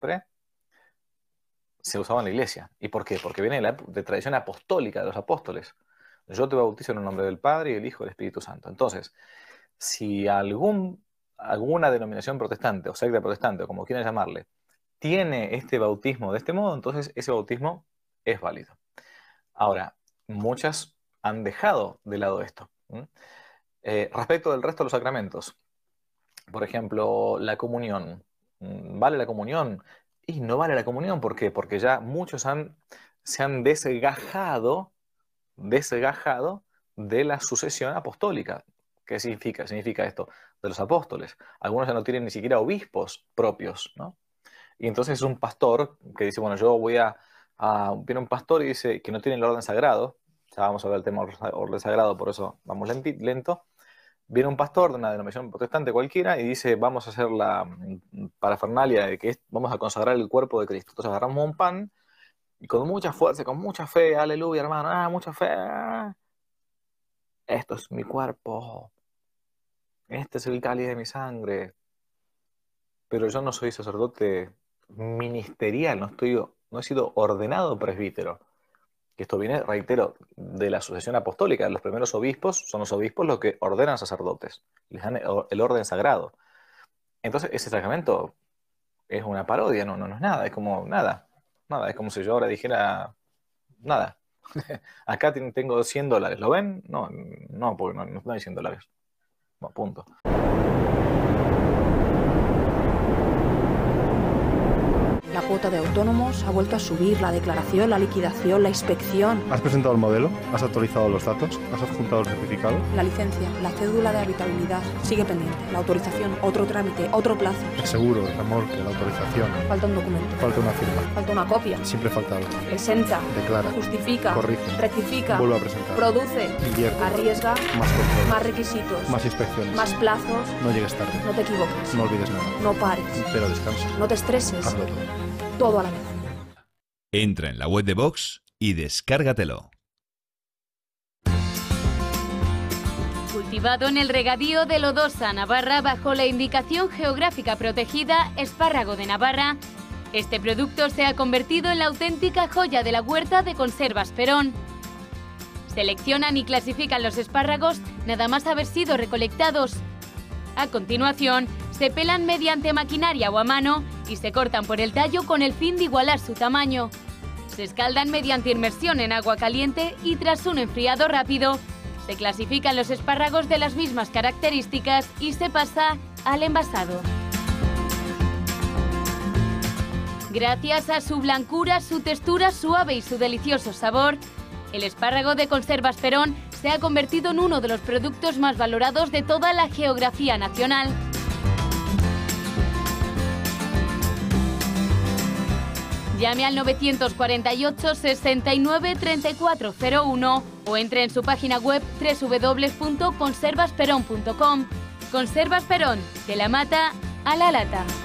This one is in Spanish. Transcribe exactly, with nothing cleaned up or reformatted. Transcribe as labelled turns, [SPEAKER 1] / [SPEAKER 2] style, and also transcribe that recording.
[SPEAKER 1] siempre se usaba en la iglesia. ¿Y por qué? Porque viene de, la, de tradición apostólica de los apóstoles. Yo te bautizo en el nombre del Padre y del Hijo y del Espíritu Santo. Entonces, si algún, alguna denominación protestante o secta protestante, o como quieran llamarle, tiene este bautismo de este modo, entonces ese bautismo es válido. Ahora, muchas han dejado de lado esto. ¿Mm? Eh, respecto del resto de los sacramentos, por ejemplo, la comunión. ¿Vale la comunión? Y no vale la comunión, ¿por qué? Porque ya muchos han, se han desgajado, desgajado de la sucesión apostólica. ¿Qué significa? Significa esto, de los apóstoles. Algunos ya no tienen ni siquiera obispos propios, ¿no? Y entonces es un pastor que dice, bueno, yo voy a, a... Viene un pastor y dice que no tiene el orden sagrado. Ya vamos a ver el tema del orden sagrado, por eso vamos lenti, lento. Viene un pastor de una denominación protestante cualquiera y dice, vamos a hacer la parafernalia de que es, vamos a consagrar el cuerpo de Cristo. Entonces agarramos un pan y con mucha fuerza, con mucha fe, aleluya, hermano, ah, mucha fe. Ah, esto es mi cuerpo. Este es el cáliz de mi sangre. Pero yo no soy sacerdote ministerial, no, estoy, no he sido ordenado presbítero. Que esto viene, reitero, de la sucesión apostólica. Los primeros obispos son los obispos los que ordenan sacerdotes, les dan el orden sagrado. Entonces ese sacramento es una parodia, no, no, no es nada, es como nada, nada, es como si yo ahora dijera nada. Acá tengo cien dólares, ¿lo ven? No, no, porque no, no hay cien dólares. Bueno, punto.
[SPEAKER 2] La cuota de autónomos ha vuelto a subir, la declaración, la liquidación, la inspección.
[SPEAKER 3] ¿Has presentado el modelo? ¿Has actualizado los datos? ¿Has adjuntado el certificado?
[SPEAKER 2] La licencia, la cédula de habitabilidad, sigue pendiente. La autorización, otro trámite, otro plazo.
[SPEAKER 3] El seguro, el remolque, la autorización.
[SPEAKER 2] Falta un documento.
[SPEAKER 3] Falta una firma.
[SPEAKER 2] Falta una copia.
[SPEAKER 3] Siempre falta algo.
[SPEAKER 2] Presenta.
[SPEAKER 3] Declara.
[SPEAKER 2] Justifica.
[SPEAKER 3] Corrige.
[SPEAKER 2] Rectifica.
[SPEAKER 3] Vuelve a presentar.
[SPEAKER 2] Produce.
[SPEAKER 3] Invierte.
[SPEAKER 2] Arriesga.
[SPEAKER 3] Más control.
[SPEAKER 2] Más requisitos.
[SPEAKER 3] Más inspecciones.
[SPEAKER 2] Más plazos.
[SPEAKER 3] No llegues tarde.
[SPEAKER 2] No te equivoques.
[SPEAKER 3] No olvides nada.
[SPEAKER 2] No pares.
[SPEAKER 3] Pero descansa.
[SPEAKER 2] No te estreses.
[SPEAKER 3] Hazlo todo.
[SPEAKER 2] Todo a la vez.
[SPEAKER 4] Entra en la web de Vox y descárgatelo.
[SPEAKER 5] Cultivado en el regadío de Lodosa, Navarra, bajo la indicación geográfica protegida Espárrago de Navarra, este producto se ha convertido en la auténtica joya de la huerta de Conservas Perón. Seleccionan y clasifican los espárragos nada más haber sido recolectados. A continuación, se pelan mediante maquinaria o a mano y se cortan por el tallo con el fin de igualar su tamaño. Se escaldan mediante inmersión en agua caliente y tras un enfriado rápido, se clasifican los espárragos de las mismas características y se pasa al envasado. Gracias a su blancura, su textura suave y su delicioso sabor, el espárrago de Conservas Perón se ha convertido en uno de los productos más valorados de toda la geografía nacional. Llame al novecientos cuarenta y ocho, sesenta y nueve, treinta y cuatro cero uno o entre en su página web doble u doble u doble u punto conservas perón punto com. Conservas Perón, de la mata a la lata.